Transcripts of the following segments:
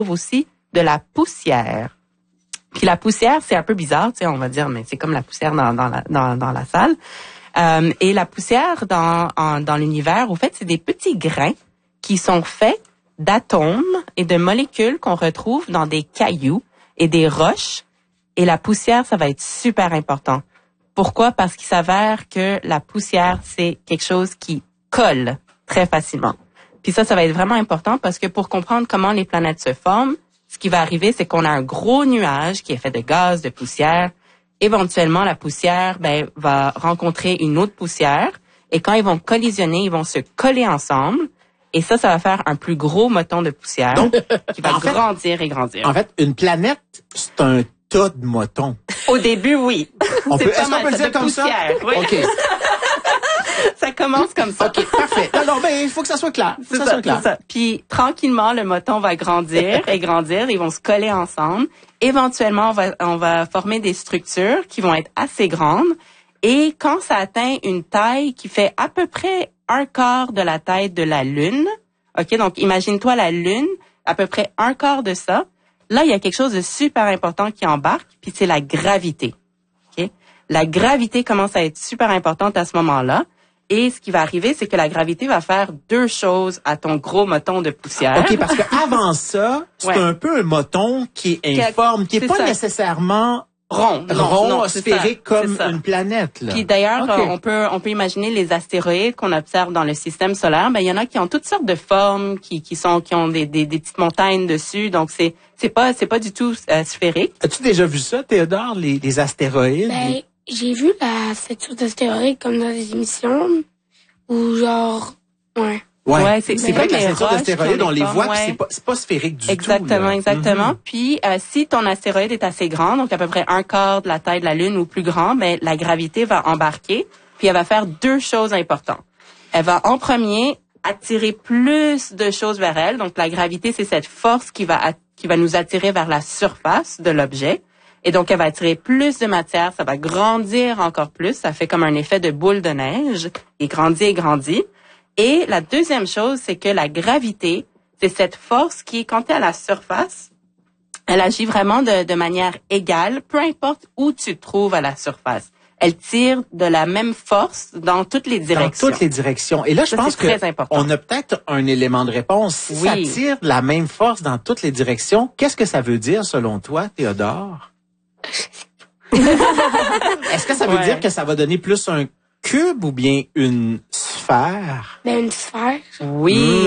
aussi de la poussière. Puis la poussière, c'est un peu bizarre, tu sais, on va dire, mais c'est comme la poussière dans la salle. Et la poussière dans l'univers, au fait, c'est des petits grains qui sont faits d'atomes et de molécules qu'on retrouve dans des cailloux et des roches. Et la poussière, ça va être super important. Pourquoi? Parce qu'il s'avère que la poussière, c'est quelque chose qui colle très facilement. Puis ça va être vraiment important parce que pour comprendre comment les planètes se forment, ce qui va arriver, c'est qu'on a un gros nuage qui est fait de gaz, de poussière. Éventuellement, la poussière va rencontrer une autre poussière et quand ils vont collisionner, ils vont se coller ensemble et ça va faire un plus gros moton de poussière qui va grandir et grandir. En fait, une planète, c'est un tas de motons. Au début, oui. Est-ce qu'on peut le dire comme ça? Oui. OK. Ça commence comme ça. OK, parfait. Non, il faut que ça soit clair. C'est ça. Puis, tranquillement, le moton va grandir et grandir. Ils vont se coller ensemble. Éventuellement, on va former des structures qui vont être assez grandes. Et quand ça atteint une taille qui fait à peu près un quart de la taille de la Lune, OK, donc imagine-toi la Lune, à peu près un quart de ça. Là, il y a quelque chose de super important qui embarque, puis c'est la gravité. OK? La gravité commence à être super importante à ce moment-là. Et ce qui va arriver, c'est que la gravité va faire deux choses à ton gros moton de poussière. OK, parce que avant ça, c'est un peu un moton qui est informe, qui est pas nécessairement rond, sphérique comme une planète. Là. Puis d'ailleurs, on peut imaginer les astéroïdes qu'on observe dans le système solaire. Ben il y en a qui ont toutes sortes de formes, qui ont des petites montagnes dessus. Donc c'est pas du tout sphérique. As-tu déjà vu ça, Théodore, les astéroïdes? Ben, j'ai vu la statue d'astéroïdes comme dans des émissions ou genre Ouais, c'est vrai que la ceinture d'astéroïdes, on les voit, puis c'est pas sphérique du tout. Exactement. Puis si ton astéroïde est assez grand, donc à peu près un quart de la taille de la Lune ou plus grand, ben la gravité va embarquer, puis elle va faire deux choses importantes. Elle va en premier attirer plus de choses vers elle. Donc la gravité, c'est cette force qui va nous attirer vers la surface de l'objet. Et donc, elle va attirer plus de matière, ça va grandir encore plus, ça fait comme un effet de boule de neige, et grandit. Et la deuxième chose, c'est que la gravité, c'est cette force qui, quand tu es à la surface, elle agit vraiment de manière égale, peu importe où tu te trouves à la surface. Elle tire de la même force dans toutes les directions. Dans toutes les directions. Et là, je pense qu'on a peut-être un élément de réponse. Si ça tire de la même force dans toutes les directions, qu'est-ce que ça veut dire selon toi, Théodore? Est-ce que ça veut dire que ça va donner plus un cube ou bien une sphère? Ben, une sphère. Oui,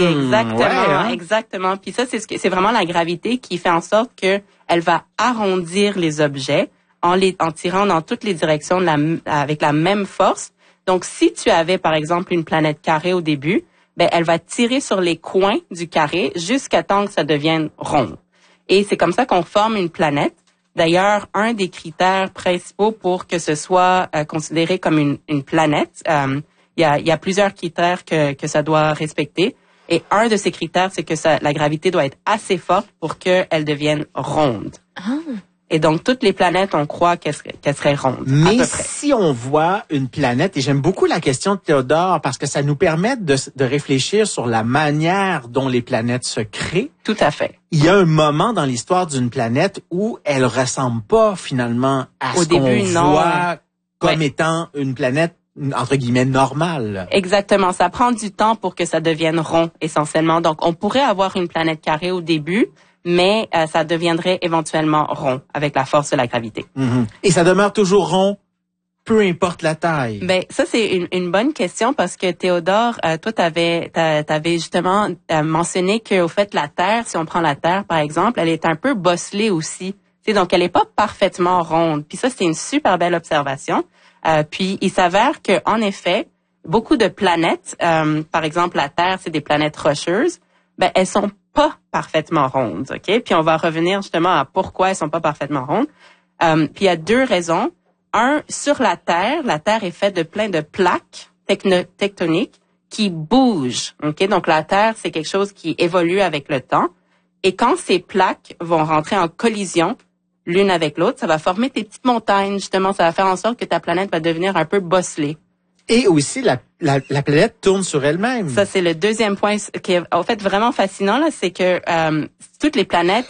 exactement. Puis ça, c'est vraiment la gravité qui fait en sorte que elle va arrondir les objets en tirant dans toutes les directions avec la même force. Donc, si tu avais, par exemple, une planète carrée au début, ben, elle va tirer sur les coins du carré jusqu'à temps que ça devienne rond. Et c'est comme ça qu'on forme une planète. D'ailleurs, un des critères principaux pour que ce soit considéré comme une planète, il y a plusieurs critères que ça doit respecter. Et un de ces critères, c'est que la gravité doit être assez forte pour qu'elle devienne ronde. Ah. Et donc, toutes les planètes, on croit qu'elles seraient rondes. Mais si on voit une planète, et j'aime beaucoup la question de Théodore, parce que ça nous permet de réfléchir sur la manière dont les planètes se créent. Tout à fait. Il y a un moment dans l'histoire d'une planète où elle ressemble pas finalement à ce qu'on voit comme étant une planète entre guillemets normale. Exactement. Ça prend du temps pour que ça devienne rond, essentiellement. Donc, on pourrait avoir une planète carrée au début, mais ça deviendrait éventuellement rond avec la force de la gravité. Mm-hmm. Et ça demeure toujours rond, peu importe la taille. Ben ça c'est une bonne question parce que Théodore, toi t'avais justement mentionné que au fait la Terre, si on prend la Terre par exemple, elle est un peu bosselée aussi. Donc elle est pas parfaitement ronde. Puis ça c'est une super belle observation. Puis il s'avère que en effet beaucoup de planètes, par exemple la Terre, c'est des planètes rocheuses. Ben elles sont pas parfaitement rondes, ok? Puis on va revenir justement à pourquoi elles sont pas parfaitement rondes. Puis il y a deux raisons. Un, sur la Terre est faite de plein de plaques tectoniques qui bougent, ok? Donc la Terre c'est quelque chose qui évolue avec le temps. Et quand ces plaques vont rentrer en collision l'une avec l'autre, ça va former des petites montagnes justement. Ça va faire en sorte que ta planète va devenir un peu bosselée. Et aussi, la planète tourne sur elle-même. Ça, c'est le deuxième point qui est, en fait, vraiment fascinant, là, c'est que toutes les planètes